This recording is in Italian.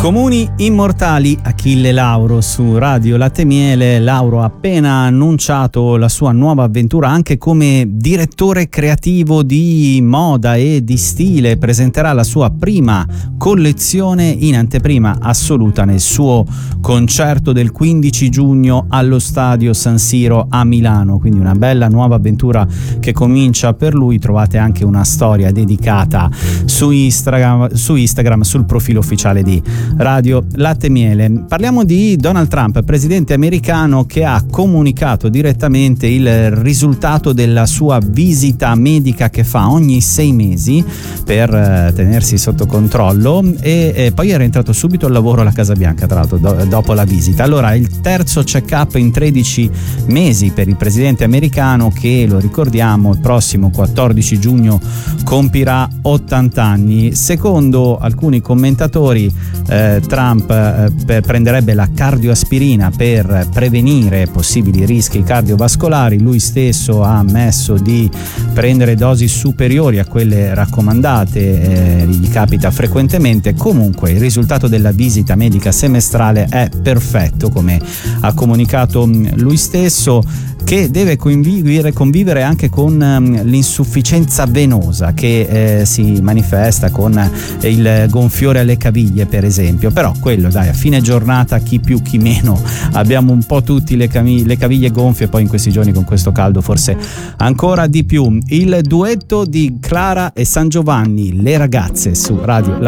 Comuni immortali, Achille Lauro su Radio Latte Miele. Lauro ha appena annunciato la sua nuova avventura anche come direttore creativo di moda e di stile. Presenterà la sua prima collezione in anteprima assoluta nel suo concerto del 15 giugno allo Stadio San Siro a Milano. Quindi una bella nuova avventura che comincia per lui. Trovate anche una storia dedicata su Instagram, sul profilo ufficiale di Radio Latte Miele. Parliamo di Donald Trump, presidente americano, che ha comunicato direttamente il risultato della sua visita medica che fa ogni 6 mesi per tenersi sotto controllo e poi è rientrato subito al lavoro alla Casa Bianca, tra l'altro dopo la visita. Allora, il terzo check-up in 13 mesi per il presidente americano che, lo ricordiamo, il prossimo 14 giugno compirà 80 anni. Secondo alcuni commentatori Trump prenderebbe la cardioaspirina per prevenire possibili rischi cardiovascolari. Lui stesso ha ammesso di prendere dosi superiori a quelle raccomandate, gli capita frequentemente. Comunque il risultato della visita medica semestrale è perfetto, come ha comunicato lui stesso, che deve convivere anche con l'insufficienza venosa che si manifesta con il gonfiore alle caviglie, per esempio. Però quello, dai, a fine giornata, chi più chi meno, abbiamo un po' tutti le caviglie gonfie, poi in questi giorni con questo caldo forse ancora di più. Il duetto di Clara e San Giovanni, Le ragazze, su Radio